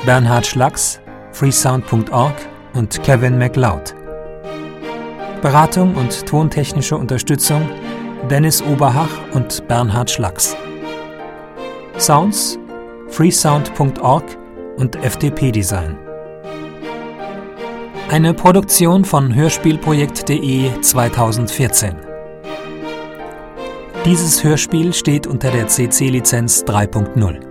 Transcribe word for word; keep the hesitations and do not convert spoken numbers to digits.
Bernhard Schlacks, freesound punkt org und Kevin MacLeod. Beratung und tontechnische Unterstützung Dennis Oberhach und Bernhard Schlacks. Sounds freesound punkt org und F D P Design. Eine Produktion von hörspielprojekt punkt de zweitausendvierzehn. Dieses Hörspiel steht unter der C C Lizenz drei punkt null.